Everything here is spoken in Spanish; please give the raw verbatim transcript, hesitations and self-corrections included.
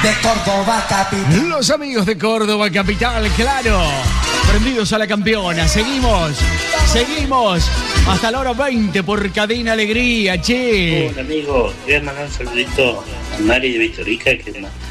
de Córdoba Capital. Los amigos de Córdoba Capital, claro. Prendidos a la campeona. Seguimos, seguimos. Hasta la hora veinte por Cadena Alegría, che. Hola, amigo. Voy a mandar un saludito a Mari de Victorica, que